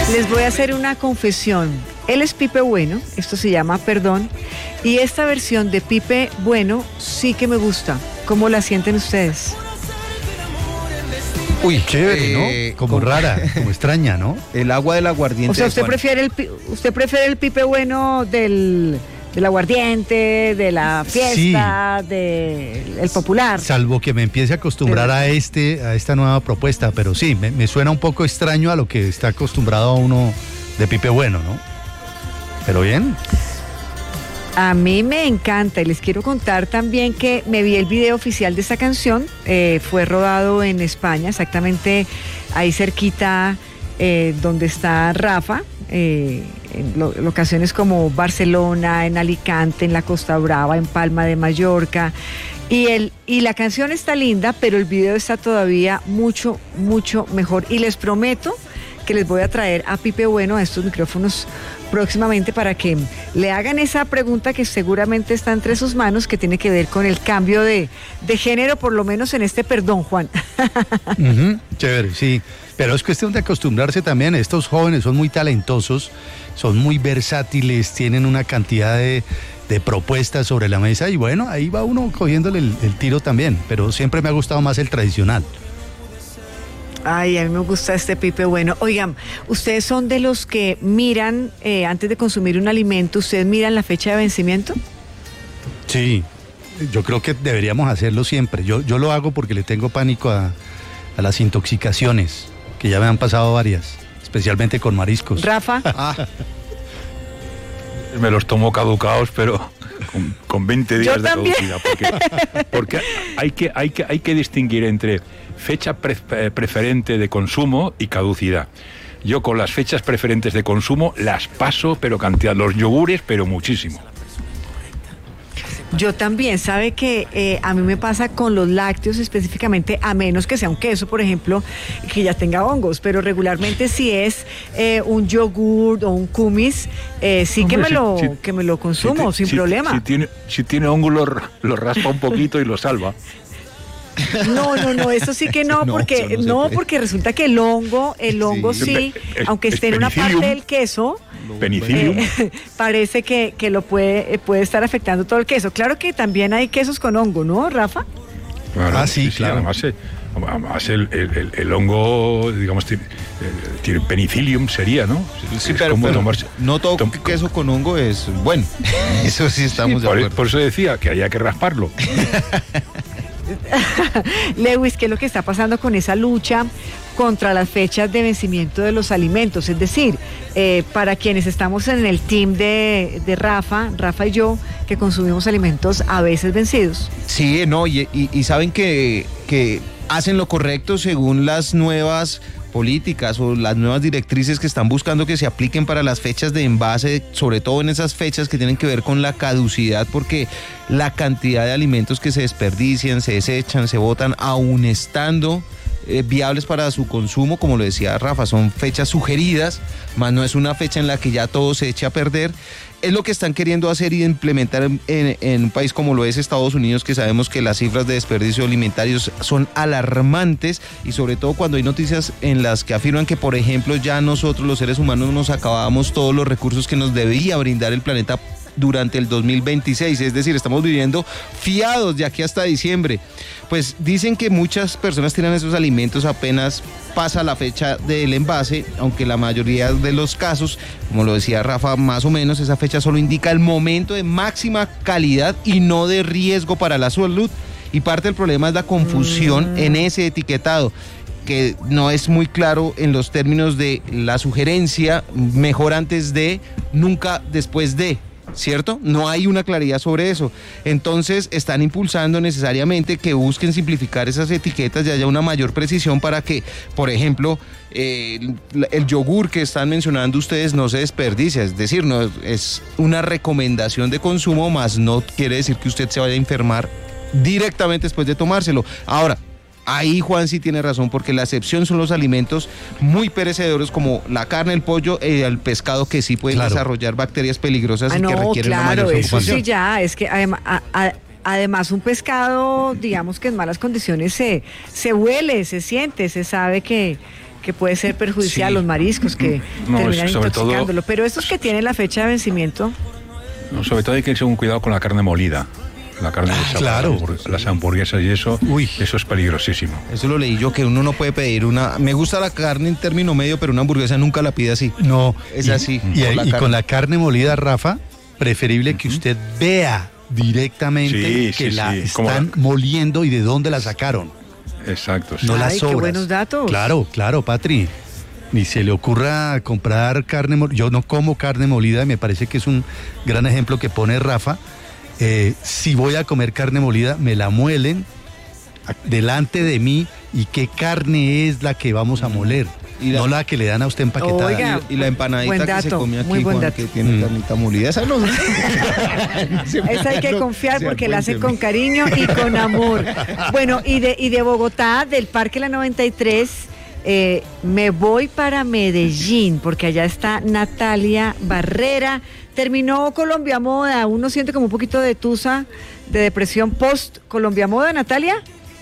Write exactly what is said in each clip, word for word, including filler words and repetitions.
Les voy a hacer una confesión. Él es Pipe Bueno, esto se llama Perdón, y esta versión de Pipe Bueno sí que me gusta. ¿Cómo la sienten ustedes? Uy, chévere, eh, ¿no? Como, como rara, como extraña, ¿no? El agua del aguardiente. O sea, usted prefiere el usted prefiere el Pipe Bueno del del aguardiente, de la fiesta, sí, del popular. Salvo que me empiece a acostumbrar a este, a esta nueva propuesta, pero sí, me, me suena un poco extraño a lo que está acostumbrado uno de Pipe Bueno, ¿no? Pero bien. A mí me encanta y les quiero contar también que me vi el video oficial de esta canción. Eh, fue rodado en España, exactamente ahí cerquita eh, donde está Rafa, eh, en lo, locaciones como Barcelona, en Alicante, en la Costa Brava, en Palma de Mallorca. Y, el, y la canción está linda, pero el video está todavía mucho, mucho mejor. Y les prometo que les voy a traer a Pipe Bueno a estos micrófonos próximamente para que le hagan esa pregunta que seguramente está entre sus manos, que tiene que ver con el cambio de, de género, por lo menos en este Perdón, Juan. Uh-huh, chévere, sí, pero es cuestión de acostumbrarse también. Estos jóvenes son muy talentosos, son muy versátiles, tienen una cantidad de, de propuestas sobre la mesa y bueno, ahí va uno cogiéndole el, el tiro también, pero siempre me ha gustado más el tradicional. Ay, a mí me gusta este Pipe Bueno. Oigan, ¿ustedes son de los que miran, eh, antes de consumir un alimento, ustedes miran la fecha de vencimiento? Sí, yo creo que deberíamos hacerlo siempre. Yo, yo lo hago porque le tengo pánico a, a las intoxicaciones, que ya me han pasado varias, especialmente con mariscos. Rafa. Ah. Me los tomo caducados, pero con, con veinte días yo de también. caducidad. Porque, porque hay, que, hay, que, hay que distinguir entre fecha pre, preferente de consumo y caducidad. Yo con las fechas preferentes de consumo las paso, pero cantidad, los yogures, pero muchísimo. Yo también, sabe que eh, a mí me pasa con los lácteos específicamente, a menos que sea un queso, por ejemplo, que ya tenga hongos, pero regularmente si es eh, un yogur o un kumis, eh, sí Hombre, que, me si, lo, si, que me lo consumo si te, sin si, problema. Si tiene, si tiene hongo lo, lo raspa un poquito y lo salva. No, no, no, eso sí que no, no porque no, no porque resulta que el hongo, el hongo sí, sí es, aunque esté en una parte del queso, Penicillium. Eh, parece que, que lo puede, puede estar afectando todo el queso. Claro que también hay quesos con hongo, ¿no, Rafa? Claro, ah, sí, sí, claro. Además, además el, el, el, el hongo, digamos, tiene penicillium sería, ¿no? Sí, pero, pero tomarse, no todo tom- queso con hongo es bueno. Eso sí estamos sí, de acuerdo. Por, por eso decía que había que rasparlo. Lewis, ¿qué es lo que está pasando con esa lucha contra las fechas de vencimiento de los alimentos? Es decir, eh, para quienes estamos en el team de, de Rafa, Rafa y yo, que consumimos alimentos a veces vencidos. Sí, no, y, y, y saben que, que hacen lo correcto según las nuevas políticas o las nuevas directrices que están buscando que se apliquen para las fechas de envase, sobre todo en esas fechas que tienen que ver con la caducidad, porque la cantidad de alimentos que se desperdician, se desechan, se botan, aún estando eh, viables para su consumo, como lo decía Rafa, son fechas sugeridas, más no es una fecha en la que ya todo se eche a perder. Es lo que están queriendo hacer y implementar en, en, en un país como lo es Estados Unidos, que sabemos que las cifras de desperdicio alimentarios son alarmantes y sobre todo cuando hay noticias en las que afirman que, por ejemplo, ya nosotros los seres humanos nos acabamos todos los recursos que nos debía brindar el planeta durante el dos mil veintiséis, es decir, estamos viviendo fiados de aquí hasta diciembre. Pues dicen que muchas personas tiran esos alimentos apenas pasa la fecha del envase, aunque la mayoría de los casos, como lo decía Rafa, más o menos esa fecha solo indica el momento de máxima calidad y no de riesgo para la salud. Y parte del problema es la confusión mm. en ese etiquetado, que no es muy claro en los términos de la sugerencia, mejor antes de, nunca después de. ¿Cierto? No hay una claridad sobre eso. Entonces están impulsando necesariamente que busquen simplificar esas etiquetas y haya una mayor precisión para que, por ejemplo, eh, el, el yogur que están mencionando ustedes no se desperdicie. Es decir, no es una recomendación de consumo, más no quiere decir que usted se vaya a enfermar directamente después de tomárselo. Ahora, ahí Juan sí tiene razón, porque la excepción son los alimentos muy perecederos como la carne, el pollo y el pescado, que sí pueden claro. desarrollar bacterias peligrosas ah, y no, que requieren claro, una mayor preocupación. Eso sí ya, es que además, a, a, además un pescado, digamos que en malas condiciones se, se huele, se siente, se sabe que, que puede ser perjudicial, Sí. los mariscos que No, terminan sobre todo- intoxicándolo. Pero estos que tienen la fecha de vencimiento, No, sobre todo hay que tener un cuidado con la carne molida. La carne Ah, de claro. las hamburguesas y eso, Uy. eso es peligrosísimo. Eso lo leí yo, que uno no puede pedir una... Me gusta la carne en término medio, pero una hamburguesa nunca la pide así. No, Es y, así, Y, con la y carne. con la carne molida, Rafa, preferible que usted vea directamente Sí, que sí, la sí. Como están moliendo y de dónde la sacaron. Exacto. sí. No Ay, las qué sobras. buenos datos. Claro, claro, Patri. Ni se le ocurra comprar carne molida. Yo no como carne molida y me parece que es un gran ejemplo que pone Rafa. Eh, si voy a comer carne molida, me la muelen a- delante de mí y qué carne es la que vamos a moler. Y la- no la que le dan a usted empaquetada. Oiga, Y la empanadita buen que se dato, come aquí, muy buen Juan, dato. que tiene Mm. carnita molida. Esa no. esa hay que confiar porque la hacen con cariño. cariño y con amor. Bueno, y de, y de Bogotá, del Parque La noventa y tres, eh, me voy para Medellín, porque allá está Natalia Barrera. Terminó Colombia Moda, uno siente como un poquito de tusa, de depresión post Colombia Moda, Natalia.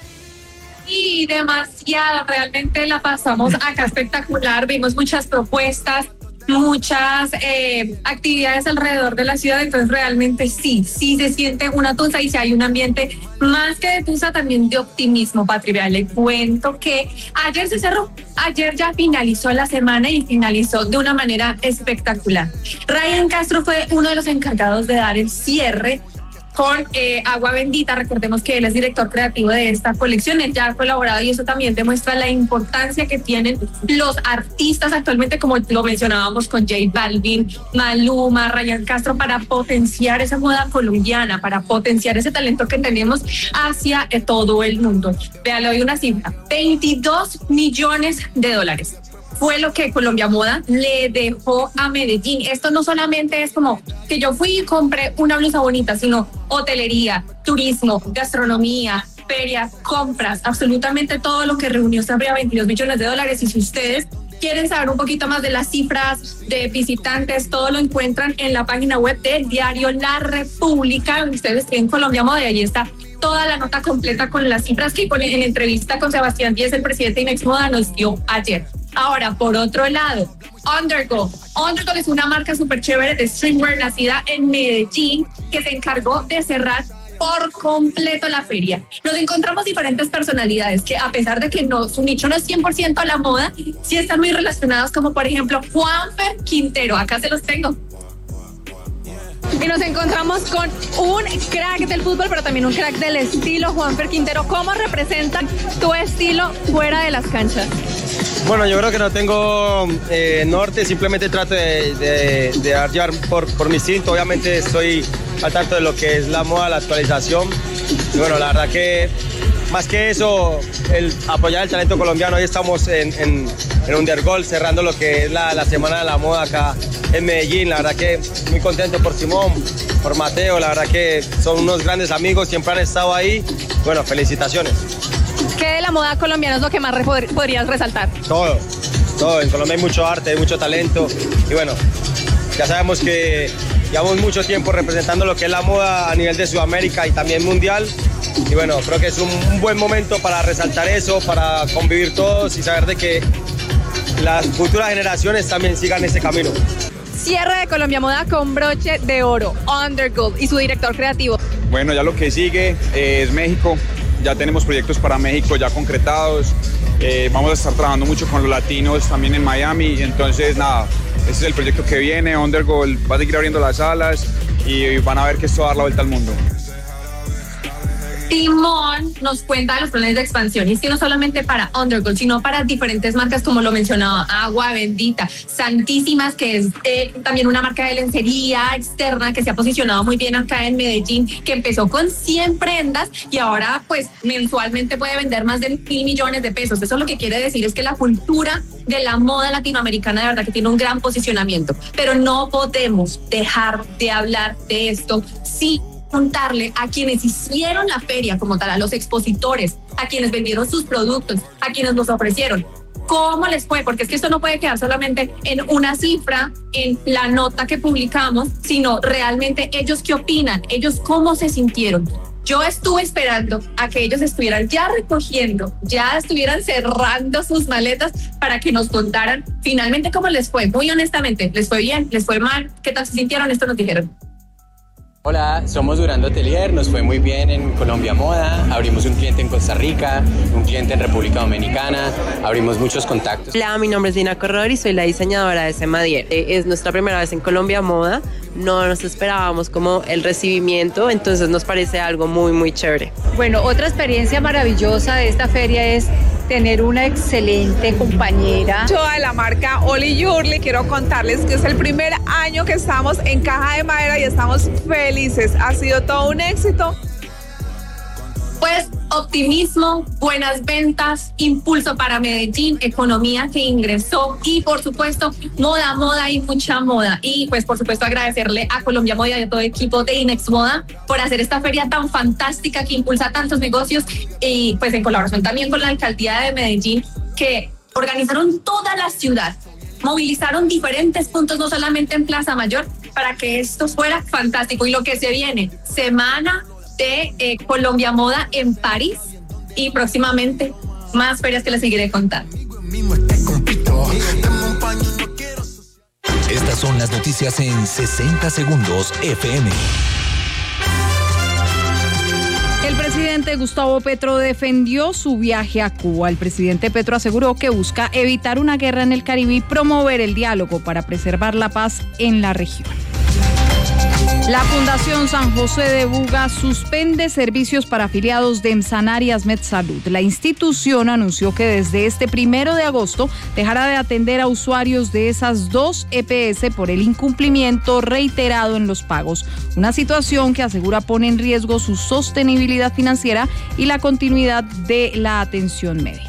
Sí, demasiado, realmente la pasamos acá espectacular, vimos muchas propuestas, muchas eh, actividades alrededor de la ciudad, entonces realmente sí, sí se siente una tusa y si hay un ambiente más que de tusa, también de optimismo, Patria. Le cuento que ayer se cerró, ayer ya finalizó la semana y finalizó de una manera espectacular. Ryan Castro fue uno de los encargados de dar el cierre con eh, Agua Bendita. Recordemos que él es director creativo de esta colección, él ya ha colaborado y eso también demuestra la importancia que tienen los artistas actualmente, como lo mencionábamos con J Balvin, Maluma, Ryan Castro, para potenciar esa moda colombiana, para potenciar ese talento que tenemos hacia eh, todo el mundo. Vea, le doy una cifra, veintidós millones de dólares. Fue lo que Colombia Moda le dejó a Medellín. Esto no solamente es como que yo fui y compré una blusa bonita, sino hotelería, turismo, gastronomía, ferias, compras, absolutamente todo lo que reunió sobre veintidós millones de dólares. Y si ustedes quieren saber un poquito más de las cifras de visitantes, todo lo encuentran en la página web del diario La República, donde ustedes escriben Colombia Moda y allí está toda la nota completa con las cifras que en entrevista con Sebastián Díez, el presidente de Inex Moda, nos dio ayer. Ahora, por otro lado, Undergo. Undergo es una marca súper chévere de streetwear nacida en Medellín que se encargó de cerrar por completo la feria. Nos encontramos diferentes personalidades que, a pesar de que no, su nicho no es cien por ciento a la moda, sí están muy relacionados, como por ejemplo Juanfer Quintero. Acá se los tengo. Y nos encontramos con un crack del fútbol, pero también un crack del estilo, Juanfer Quintero. ¿Cómo representa tu estilo fuera de las canchas? Bueno, yo creo que no tengo eh, norte, simplemente trato de, de, de dar llevar por, por mi instinto. Obviamente estoy al tanto de lo que es la moda, la actualización. Y bueno, la verdad que más que eso, el apoyar el talento colombiano. Hoy estamos en, en, en Undergol cerrando lo que es la, la Semana de la Moda acá en Medellín. La verdad que muy contento por Simón, por Mateo. La verdad que son unos grandes amigos, siempre han estado ahí. Bueno, felicitaciones. ¿Qué de la moda colombiana es lo que más re- podrías resaltar? Todo, todo. En Colombia hay mucho arte, hay mucho talento. Y bueno, ya sabemos que llevamos mucho tiempo representando lo que es la moda a nivel de Sudamérica y también mundial. Y bueno, creo que es un, un buen momento para resaltar eso, para convivir todos y saber de que las futuras generaciones también sigan ese camino. Cierre de Colombia Moda con broche de oro, Undergold y su director creativo. Bueno, ya lo que sigue eh, es México. Ya tenemos proyectos para México ya concretados. Eh, vamos a estar trabajando mucho con los latinos también en Miami. Entonces, nada, ese es el proyecto que viene. Undergold va a seguir abriendo las alas y van a ver que esto va a dar la vuelta al mundo. Simón nos cuenta de los planes de expansión, y es que no solamente para Undergold, sino para diferentes marcas, como lo mencionaba, Agua Bendita, Santísimas, que es eh, también una marca de lencería externa que se ha posicionado muy bien acá en Medellín, que empezó con cien prendas y ahora pues mensualmente puede vender más de mil millones de pesos. Eso lo que quiere decir es que la cultura de la moda latinoamericana de verdad que tiene un gran posicionamiento, pero no podemos dejar de hablar de esto sí contarle a quienes hicieron la feria como tal, a los expositores, a quienes vendieron sus productos, a quienes nos ofrecieron. ¿Cómo les fue? Porque es que esto no puede quedar solamente en una cifra, en la nota que publicamos, sino realmente ellos qué opinan, ellos cómo se sintieron, Yo estuve esperando a que ellos estuvieran ya recogiendo, ya estuvieran cerrando sus maletas para que nos contaran finalmente cómo les fue. Muy honestamente, ¿les fue bien? ¿Les fue mal? ¿Qué tal se sintieron? Esto nos dijeron. Hola, somos Durando Atelier, nos fue muy bien en Colombia Moda, abrimos un cliente en Costa Rica, un cliente en República Dominicana, abrimos muchos contactos. Hola, mi nombre es Dina Corredor y soy la diseñadora de Semadier. Es nuestra primera vez en Colombia Moda, no nos esperábamos como el recibimiento, entonces nos parece algo muy, muy chévere. Bueno, otra experiencia maravillosa de esta feria es tener una excelente compañera. Yo de la marca Oli Yurli quiero contarles que es el primer año que estamos en Caja de Madera y estamos felices. Ha sido todo un éxito. Pues optimismo, buenas ventas, impulso para Medellín, economía que ingresó y por supuesto moda, moda y mucha moda. Y pues por supuesto agradecerle a Colombia Moda y a todo el equipo de Inex Moda por hacer esta feria tan fantástica que impulsa tantos negocios y pues en colaboración también con la alcaldía de Medellín que organizaron toda la ciudad, movilizaron diferentes puntos no solamente en Plaza Mayor para que esto fuera fantástico. Y lo que se viene, semana de eh, Colombia Moda en París y próximamente más ferias que les seguiré contando. Estas son las noticias en sesenta segundos F M. El presidente Gustavo Petro defendió su viaje a Cuba. El presidente Petro aseguró que busca evitar una guerra en el Caribe y promover el diálogo para preservar la paz en la región. La Fundación San José de Buga suspende servicios para afiliados de Emsanar y Asmed Salud. La institución anunció que desde este primero de agosto dejará de atender a usuarios de esas dos E P S por el incumplimiento reiterado en los pagos. Una situación que asegura pone en riesgo su sostenibilidad financiera y la continuidad de la atención médica.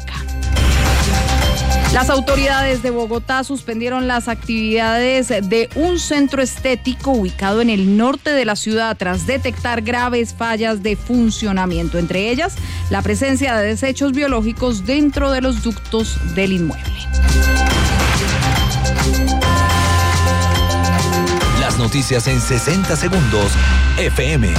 Las autoridades de Bogotá suspendieron las actividades de un centro estético ubicado en el norte de la ciudad tras detectar graves fallas de funcionamiento, entre ellas la presencia de desechos biológicos dentro de los ductos del inmueble. Las noticias en sesenta segundos F M.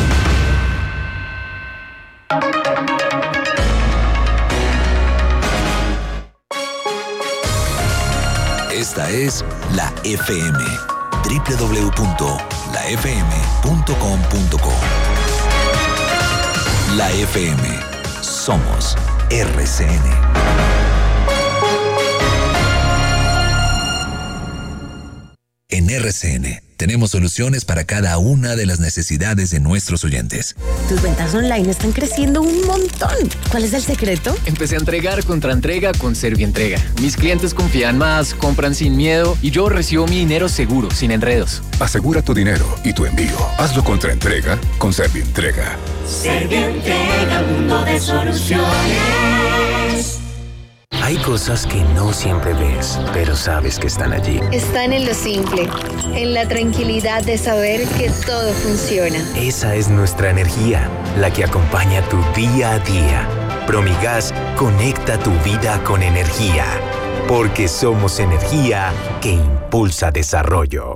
Esta es la F M, doble u doble u doble u punto la f m punto com punto co. La F M, somos R C N. En R C N tenemos soluciones para cada una de las necesidades de nuestros oyentes. Tus ventas online están creciendo un montón. ¿Cuál es el secreto? Empecé a entregar contra entrega con Servientrega. Mis clientes confían más, compran sin miedo y yo recibo mi dinero seguro, sin enredos. Asegura tu dinero y tu envío. Hazlo contra entrega con Servientrega. Servientrega, mundo de soluciones. Hay cosas que no siempre ves, pero sabes que están allí. Están en lo simple, en la tranquilidad de saber que todo funciona. Esa es nuestra energía, la que acompaña tu día a día. Promigas conecta tu vida con energía, porque somos energía que impulsa desarrollo.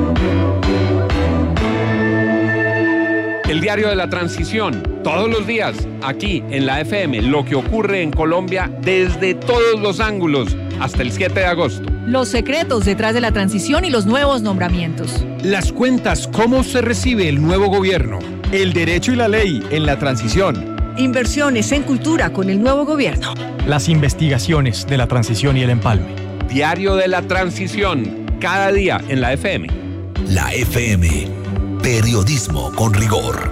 El diario de la transición, todos los días, aquí en la F M, lo que ocurre en Colombia desde todos los ángulos, hasta el siete de agosto. Los secretos detrás de la transición y los nuevos nombramientos. Las cuentas, cómo se recibe el nuevo gobierno. El derecho y la ley en la transición. Inversiones en cultura con el nuevo gobierno. Las investigaciones de la transición y el empalme. Diario de la transición, cada día en la F M. La F M. Periodismo con rigor.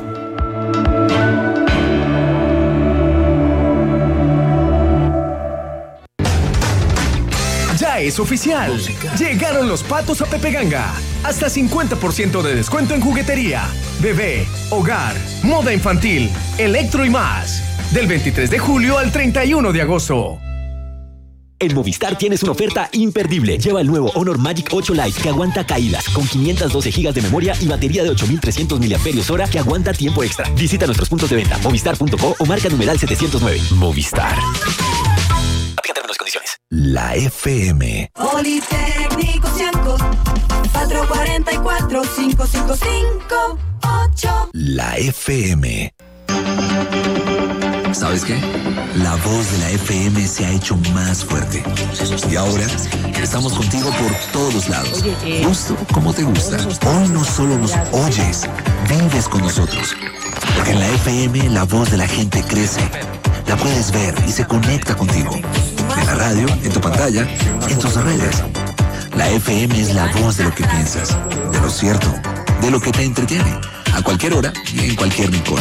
Ya es oficial. Llegaron los patos a Pepe Ganga. Hasta cincuenta por ciento de descuento en juguetería, bebé, hogar, moda infantil, electro y más. Del veintitrés de julio al treinta y uno de agosto. En Movistar tienes una oferta imperdible. Lleva el nuevo Honor Magic ocho Lite que aguanta caídas, con quinientas doce gigas de memoria y batería de ocho mil trescientos miliamperios hora que aguanta tiempo extra. Visita nuestros puntos de venta, movistar punto co o marca numeral setecientos nueve. Movistar. Aplica términos y condiciones. La F M. Politécnico Cianco, cuatro cuatro cuatro, cinco cinco cinco ocho. La F M. ¿Sabes qué? La voz de la F M se ha hecho más fuerte. Y ahora estamos contigo por todos lados. Justo como te gusta. Hoy no solo nos oyes, vives con nosotros. Porque en la F M la voz de la gente crece. La puedes ver y se conecta contigo. En la radio, en tu pantalla, en tus redes. La F M es la voz de lo que piensas, de lo cierto, de lo que te entretiene. A cualquier hora y en cualquier rincón.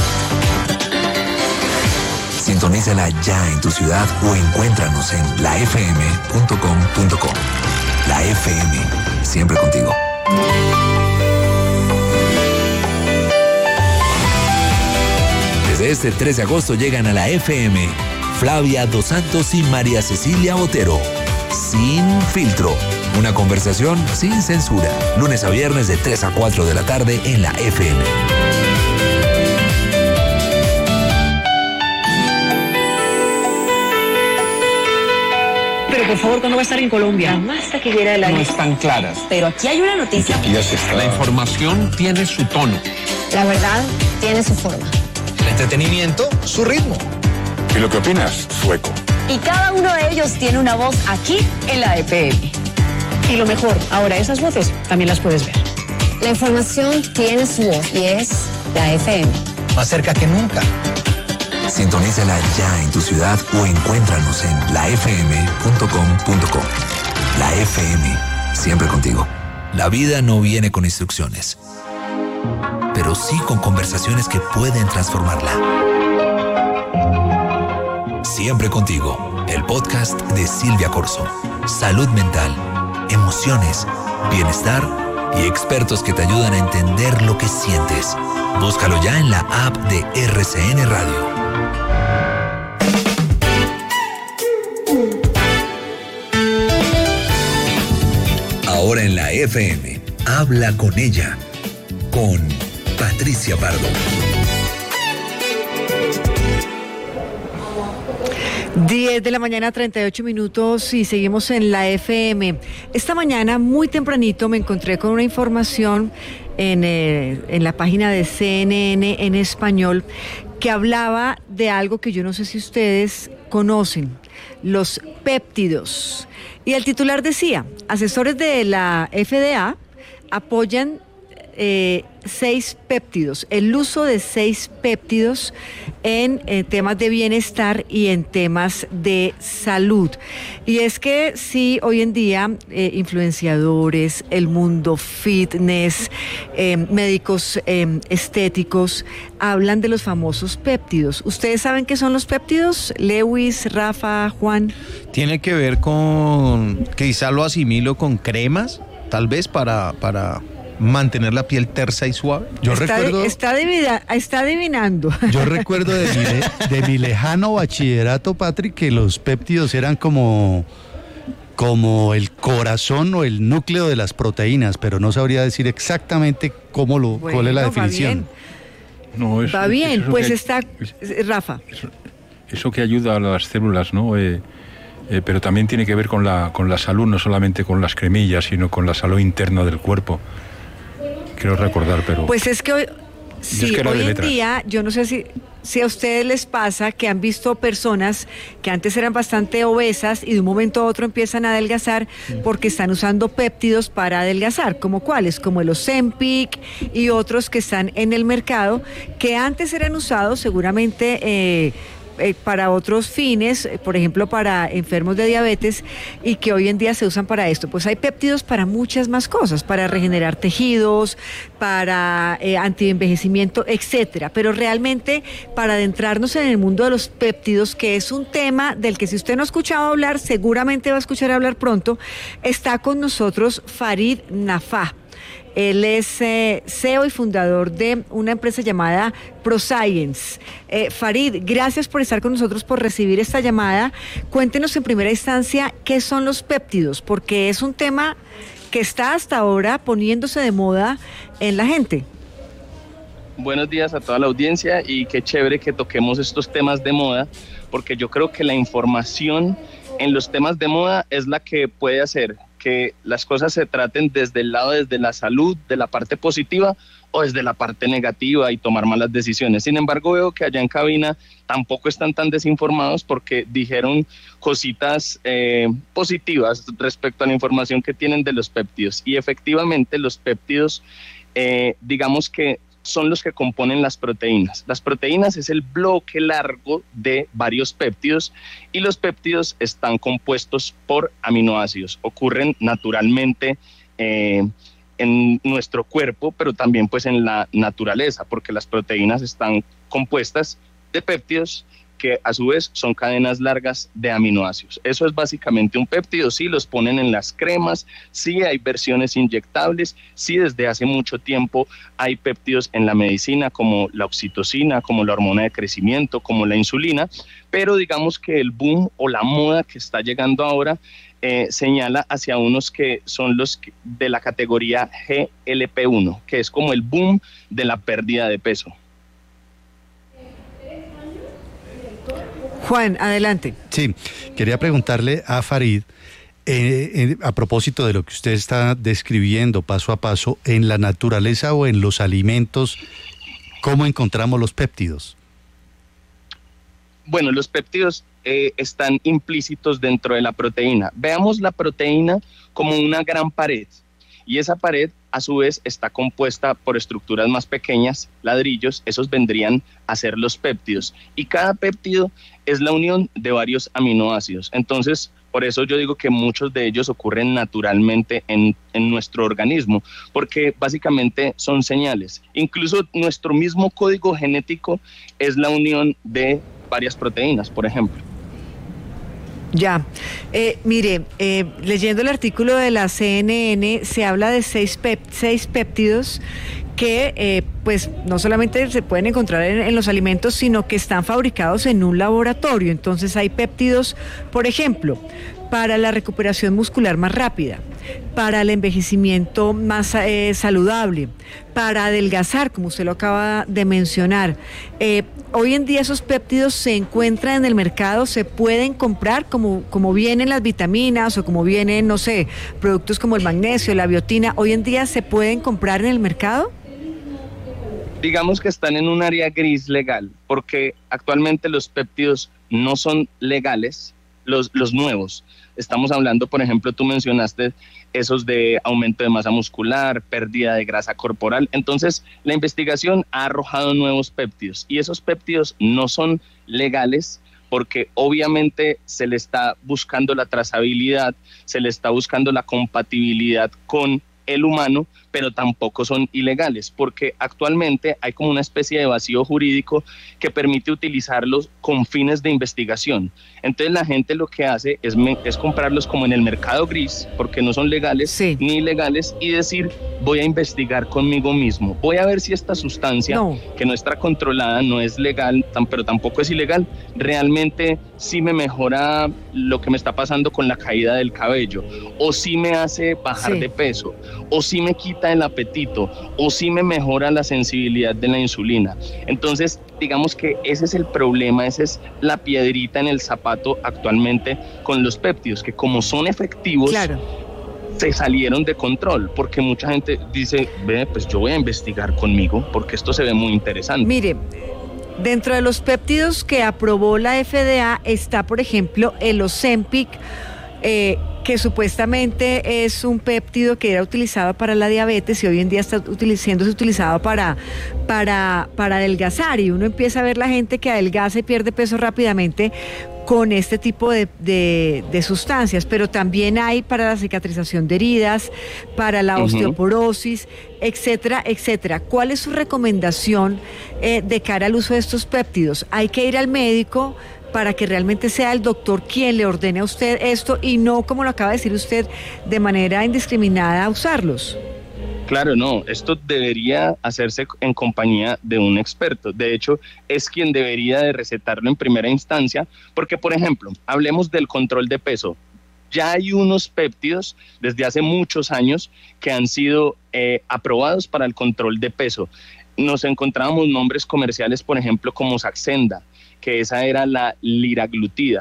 Sintonízala ya en tu ciudad o encuéntranos en la f m punto com punto co. La F M, siempre contigo. Desde este tres de agosto llegan a la F M Flavia Dos Santos y María Cecilia Otero. Sin filtro. Una conversación sin censura. Lunes a viernes de tres a cuatro de la tarde en la F M. Pero por favor, ¿cuándo va a estar en Colombia? Más taquillera del año. No están claras. Pero aquí hay una noticia. Aquí ya se está. La información tiene su tono. La verdad tiene su forma. El entretenimiento, su ritmo. ¿Y lo que opinas? Sueco. Y cada uno de ellos tiene una voz aquí en la F M. Y lo mejor, ahora esas voces también las puedes ver. La información tiene su voz y es la F M. Más cerca que nunca. Sintonízala ya en tu ciudad o encuéntranos en la f m punto com punto co. La F M, siempre contigo. La vida no viene con instrucciones, pero sí con conversaciones que pueden transformarla. Siempre contigo, el podcast de Silvia Corso. Salud mental, emociones, bienestar y expertos que te ayudan a entender lo que sientes. Búscalo ya en la app de R C N Radio. Ahora en la F M, habla con ella, con Patricia Pardo. diez de la mañana, treinta y ocho minutos y seguimos en la F M. Esta mañana, muy tempranito, me encontré con una información en, eh, en la página de C N N en español que hablaba de algo que yo no sé si ustedes conocen, los péptidos. Y el titular decía, asesores de la F D A apoyan eh, seis péptidos, el uso de seis péptidos en eh, temas de bienestar y en temas de salud. Y es que sí, hoy en día eh, influenciadores, el mundo fitness, eh, médicos eh, estéticos hablan de los famosos péptidos. ¿Ustedes saben qué son los péptidos? Lewis, Rafa, Juan. Tiene que ver con, quizá lo asimilo con cremas, tal vez para, para mantener la piel tersa y suave. Yo está, recuerdo, está, adivina, está adivinando. yo recuerdo de mi, de, de mi lejano bachillerato, Patrick, que los péptidos eran como, como el corazón o el núcleo de las proteínas, pero no sabría decir exactamente cómo lo, bueno, cuál es la definición. No, eso, va bien, eso pues que, está, es, Rafa. Eso, eso que ayuda a las células, ¿no? Eh, eh, pero también tiene que ver con la, con la salud, no solamente con las cremillas, sino con la salud interna del cuerpo. Quiero recordar, pero... Pues es que hoy, sí, es que hoy en día, yo no sé si, si a ustedes les pasa que han visto personas que antes eran bastante obesas y de un momento a otro empiezan a adelgazar porque están usando péptidos para adelgazar, ¿como cuáles? Como el Ozempic y otros que están en el mercado, que antes eran usados seguramente... Eh, Eh, para otros fines, eh, por ejemplo para enfermos de diabetes, y que hoy en día se usan para esto. Pues hay péptidos para muchas más cosas, para regenerar tejidos, para eh, antienvejecimiento, etcétera. Pero realmente para adentrarnos en el mundo de los péptidos, que es un tema del que si usted no ha escuchado hablar, seguramente va a escuchar hablar pronto, está con nosotros Farid Nafá. Él es eh, C E O y fundador de una empresa llamada ProScience. Eh, Farid, gracias por estar con nosotros, por recibir esta llamada. Cuéntenos en primera instancia qué son los péptidos, porque es un tema que está hasta ahora poniéndose de moda en la gente. Buenos días a toda la audiencia y qué chévere que toquemos estos temas de moda, porque yo creo que la información en los temas de moda es la que puede hacer que las cosas se traten desde el lado, desde la salud, de la parte positiva o desde la parte negativa y tomar malas decisiones. Sin embargo, veo que allá en cabina tampoco están tan desinformados porque dijeron cositas eh, positivas respecto a la información que tienen de los péptidos. Y efectivamente los péptidos, eh, digamos que son los que componen las proteínas. Las proteínas es el bloque largo de varios péptidos y los péptidos están compuestos por aminoácidos. Ocurren naturalmente eh, en nuestro cuerpo, pero también pues en la naturaleza, porque las proteínas están compuestas de péptidos que a su vez son cadenas largas de aminoácidos. Eso es básicamente un péptido. Sí, los ponen en las cremas, sí hay versiones inyectables, sí desde hace mucho tiempo hay péptidos en la medicina como la oxitocina, como la hormona de crecimiento, como la insulina, pero digamos que el boom o la moda que está llegando ahora eh, señala hacia unos que son los de la categoría G L P uno, que es como el boom de la pérdida de peso. Juan, adelante. Sí, quería preguntarle a Farid, eh, eh, a propósito de lo que usted está describiendo paso a paso, en la naturaleza o en los alimentos, ¿cómo encontramos los péptidos? Bueno, los péptidos eh, están implícitos dentro de la proteína. Veamos la proteína como una gran pared, y esa pared a su vez está compuesta por estructuras más pequeñas, ladrillos, esos vendrían a ser los péptidos, y cada péptido es la unión de varios aminoácidos. Entonces, por eso yo digo que muchos de ellos ocurren naturalmente en, en nuestro organismo, porque básicamente son señales. Incluso nuestro mismo código genético es la unión de varias proteínas, por ejemplo. Ya, eh, mire, eh, leyendo el artículo de la C N N se habla de seis, pep, seis péptidos que eh, pues no solamente se pueden encontrar en, en los alimentos, sino que están fabricados en un laboratorio. Entonces hay péptidos, por ejemplo, para la recuperación muscular más rápida, para el envejecimiento más eh, saludable, para adelgazar, como usted lo acaba de mencionar. Eh, hoy en día esos péptidos se encuentran en el mercado, se pueden comprar como, como vienen las vitaminas o como vienen, no sé, productos como el magnesio, la biotina. ¿Hoy en día se pueden comprar en el mercado? Digamos que están en un área gris legal, porque actualmente los péptidos no son legales, los, los nuevos. Estamos hablando, por ejemplo, tú mencionaste esos de aumento de masa muscular, pérdida de grasa corporal. Entonces, la investigación ha arrojado nuevos péptidos y esos péptidos no son legales porque obviamente se le está buscando la trazabilidad, se le está buscando la compatibilidad con el humano, pero tampoco son ilegales, porque actualmente hay como una especie de vacío jurídico que permite utilizarlos con fines de investigación. Entonces la gente lo que hace es, me, es comprarlos como en el mercado gris, porque no son legales sí. ni ilegales, y decir, voy a investigar conmigo mismo, voy a ver si esta sustancia, no. que no está controlada, no es legal, tan, pero tampoco es ilegal, realmente sí me mejora lo que me está pasando con la caída del cabello, o sí me hace bajar sí. de peso, o sí me quita el apetito, o sí me mejora la sensibilidad de la insulina. Entonces, digamos que ese es el problema, esa es la piedrita en el zapato actualmente con los péptidos, que como son efectivos, claro. se salieron de control, porque mucha gente dice, ve, pues yo voy a investigar conmigo, porque esto se ve muy interesante. Mire, dentro de los péptidos que aprobó la F D A está, por ejemplo, el Ozempic, eh, que supuestamente es un péptido que era utilizado para la diabetes y hoy en día está siendo utilizado para, para, para adelgazar, y uno empieza a ver la gente que adelgaza y pierde peso rápidamente con este tipo de, de, de sustancias, pero también hay para la cicatrización de heridas, para la uh-huh. osteoporosis, etcétera, etcétera. ¿Cuál es su recomendación eh, de cara al uso de estos péptidos? ¿Hay que ir al médico para que realmente sea el doctor quien le ordene a usted esto y no, como lo acaba de decir usted, de manera indiscriminada usarlos? Claro, no, esto debería hacerse en compañía de un experto. De hecho, es quien debería de recetarlo en primera instancia, porque, por ejemplo, hablemos del control de peso. Ya hay unos péptidos desde hace muchos años que han sido eh, aprobados para el control de peso. Nos encontrábamos nombres comerciales, por ejemplo, como Saxenda, que esa era la liraglutida, pero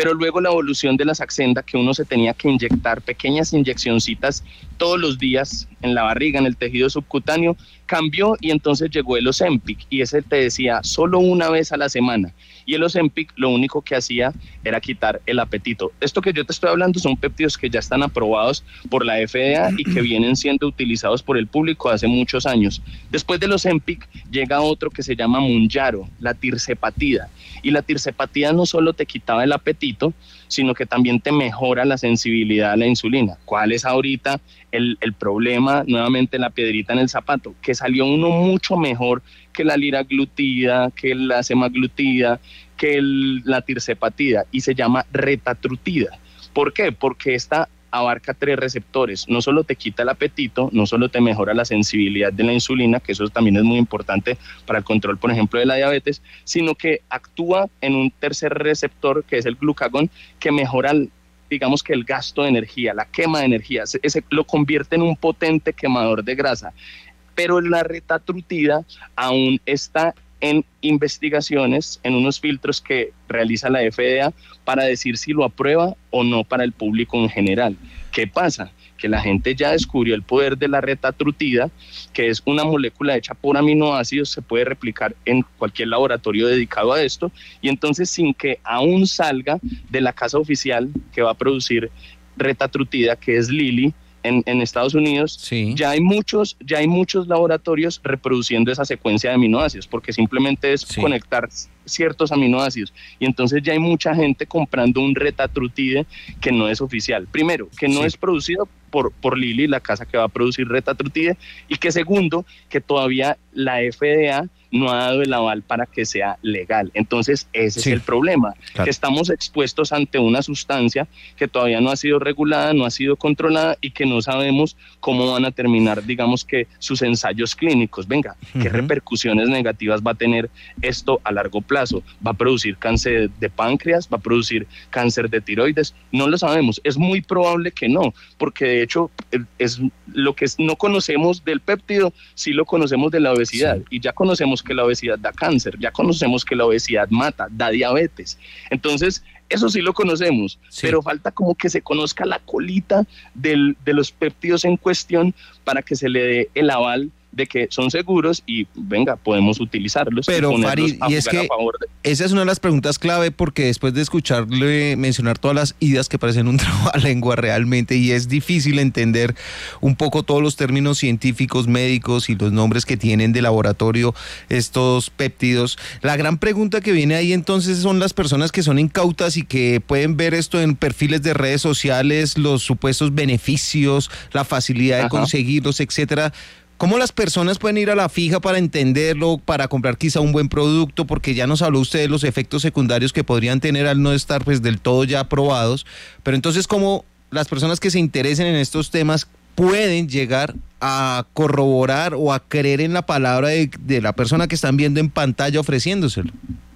pero luego la evolución de la Saxenda, que uno se tenía que inyectar pequeñas inyeccioncitas todos los días en la barriga, en el tejido subcutáneo, cambió y entonces llegó el Ozempic, y ese te decía solo una vez a la semana, y el Ozempic lo único que hacía era quitar el apetito. Esto que yo te estoy hablando son péptidos que ya están aprobados por la F D A y que vienen siendo utilizados por el público hace muchos años. Después del Ozempic llega otro que se llama Mounjaro, la tirzepatida, y la tirzepatida no solo te quitaba el apetito, sino que también te mejora la sensibilidad a la insulina. ¿Cuál es ahorita el, el problema? Nuevamente la piedrita en el zapato, que salió uno mucho mejor que la liraglutida, que la semaglutida, que el, la tirzepatida, y se llama retatrutida. ¿Por qué? Porque esta abarca tres receptores, no solo te quita el apetito, no solo te mejora la sensibilidad de la insulina, que eso también es muy importante para el control, por ejemplo, de la diabetes, sino que actúa en un tercer receptor, que es el glucagón, que mejora, digamos que el gasto de energía, la quema de energía, ese lo convierte en un potente quemador de grasa. Pero la retatrutida aún está en investigaciones, en unos filtros que realiza la F D A para decir si lo aprueba o no para el público en general. ¿Qué pasa? Que la gente ya descubrió el poder de la retatrutida, que es una molécula hecha por aminoácidos, se puede replicar en cualquier laboratorio dedicado a esto, y entonces sin que aún salga de la casa oficial que va a producir retatrutida, que es Lilly, En, en Estados Unidos, sí. ya hay muchos ya hay muchos laboratorios reproduciendo esa secuencia de aminoácidos, porque simplemente es sí. conectar ciertos aminoácidos, y entonces ya hay mucha gente comprando un retatrutide que no es oficial. Primero, que no sí. es producido por, por Lilly, la casa que va a producir retatrutide, y que segundo, que todavía la F D A no ha dado el aval para que sea legal. Entonces ese sí. es el problema, claro. que estamos expuestos ante una sustancia que todavía no ha sido regulada, no ha sido controlada, y que no sabemos cómo van a terminar, digamos que sus ensayos clínicos. Venga, uh-huh. ¿qué repercusiones negativas va a tener esto a largo plazo? ¿Va a producir cáncer de páncreas? ¿Va a producir cáncer de tiroides? No lo sabemos. Es muy probable que no, porque de hecho es lo que no conocemos del péptido, sí lo conocemos de la obesidad, sí. y ya conocemos que la obesidad da cáncer, ya conocemos que la obesidad mata, da diabetes. Entonces, eso sí lo conocemos, sí. pero falta como que se conozca la colita del, de los péptidos en cuestión para que se le dé el aval de que son seguros y venga, podemos utilizarlos. Pero y Farid, y es que de... esa es una de las preguntas clave, porque después de escucharle mencionar todas las idas que parecen un trabalengua realmente, y es difícil entender un poco todos los términos científicos, médicos y los nombres que tienen de laboratorio estos péptidos, la gran pregunta que viene ahí entonces son las personas que son incautas y que pueden ver esto en perfiles de redes sociales, los supuestos beneficios, la facilidad de Ajá. conseguirlos, etcétera. ¿Cómo las personas pueden ir a la fija para entenderlo, para comprar quizá un buen producto? Porque ya nos habló usted de los efectos secundarios que podrían tener al no estar pues del todo ya aprobados. Pero entonces, ¿cómo las personas que se interesen en estos temas pueden llegar a corroborar o a creer en la palabra de, de la persona que están viendo en pantalla ofreciéndoselo?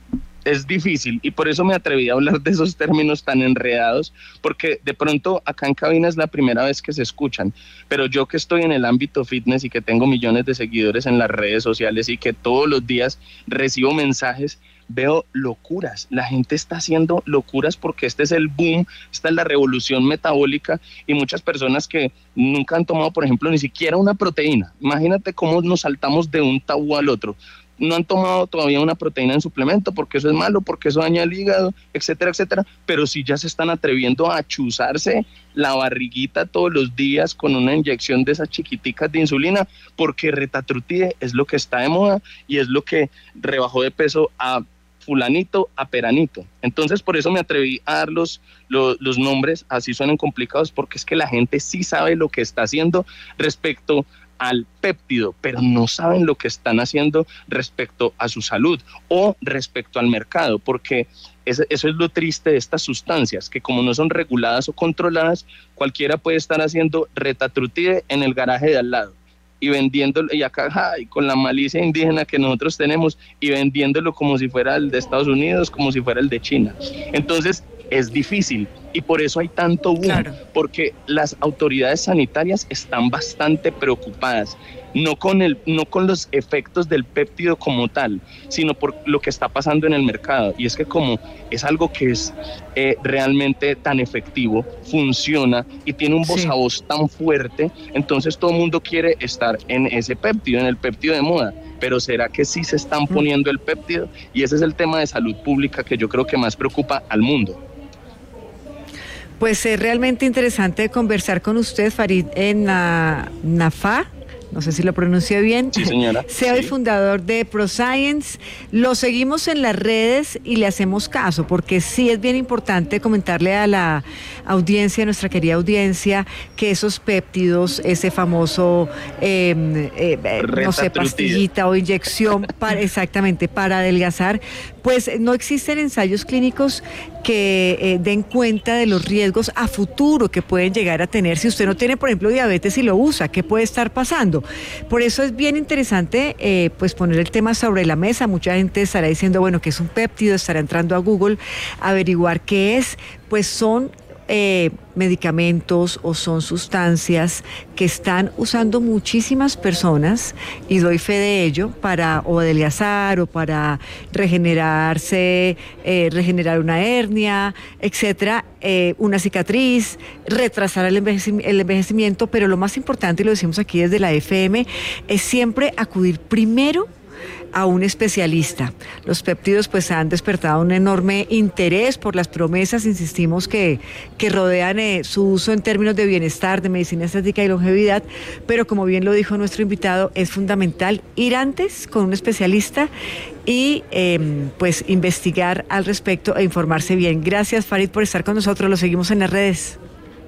Es difícil, y por eso me atreví a hablar de esos términos tan enredados, porque de pronto acá en cabina es la primera vez que se escuchan, pero yo que estoy en el ámbito fitness y que tengo millones de seguidores en las redes sociales y que todos los días recibo mensajes, veo locuras. La gente está haciendo locuras porque este es el boom, esta es la revolución metabólica, y muchas personas que nunca han tomado, por ejemplo, ni siquiera una proteína. Imagínate cómo nos saltamos de un tabú al otro. No han tomado todavía una proteína en suplemento porque eso es malo, porque eso daña el hígado, etcétera, etcétera, pero sí ya se están atreviendo a chuzarse la barriguita todos los días con una inyección de esas chiquiticas de insulina, porque retatrutide es lo que está de moda y es lo que rebajó de peso a fulanito, a peranito. Entonces por eso me atreví a dar los, los, los nombres, así suenan complicados, porque es que la gente sí sabe lo que está haciendo respecto al péptido, pero no saben lo que están haciendo respecto a su salud o respecto al mercado, porque eso, eso es lo triste de estas sustancias, que como no son reguladas o controladas, cualquiera puede estar haciendo retatrutide en el garaje de al lado y vendiéndolo, y acá ay, con la malicia indígena que nosotros tenemos, y vendiéndolo como si fuera el de Estados Unidos, como si fuera el de China. Entonces es difícil, Y por eso hay tanto boom, claro. Porque las autoridades sanitarias están bastante preocupadas, no con, el, no con los efectos del péptido como tal, sino por lo que está pasando en el mercado. Y es que como es algo que es eh, realmente tan efectivo, funciona y tiene un voz sí. a voz tan fuerte, entonces todo el mundo quiere estar en ese péptido, en el péptido de moda. Pero ¿será que sí se están poniendo el péptido? Y ese es el tema de salud pública que yo creo que más preocupa al mundo. Pues es realmente interesante conversar con usted, Farid en Nafá. No sé si lo pronuncio bien. Sí, señora. C E O sí. y fundador de ProScience. Lo seguimos en las redes y le hacemos caso, porque sí es bien importante comentarle a la audiencia, a nuestra querida audiencia, que esos péptidos, ese famoso, eh, eh, no sé, pastillita o inyección, para, exactamente, para adelgazar, pues no existen ensayos clínicos que eh, den cuenta de los riesgos a futuro que pueden llegar a tener si usted no tiene, por ejemplo, diabetes y lo usa. ¿Qué puede estar pasando? Por eso es bien interesante eh, pues poner el tema sobre la mesa. Mucha gente estará diciendo, bueno, que es un péptido, estará entrando a Google a averiguar qué es. Pues son eh, medicamentos o son sustancias que están usando muchísimas personas, y doy fe de ello, para o adelgazar o para regenerarse, eh, regenerar una hernia, etcétera, eh, una cicatriz, retrasar el, envejeci- el envejecimiento, pero lo más importante, y lo decimos aquí desde la F M, es siempre acudir primero a un especialista. Los péptidos pues han despertado un enorme interés por las promesas, insistimos, que, que rodean eh, su uso en términos de bienestar, de medicina estética y longevidad, pero como bien lo dijo nuestro invitado, es fundamental ir antes con un especialista y eh, pues investigar al respecto e informarse bien. Gracias, Farid, por estar con nosotros. Lo seguimos en las redes.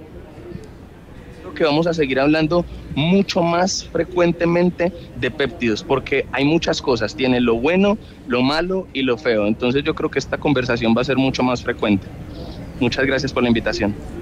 Que vamos a seguir hablando mucho más frecuentemente de péptidos, porque hay muchas cosas, tiene lo bueno, lo malo y lo feo. Entonces yo creo que esta conversación va a ser mucho más frecuente. Muchas gracias por la invitación.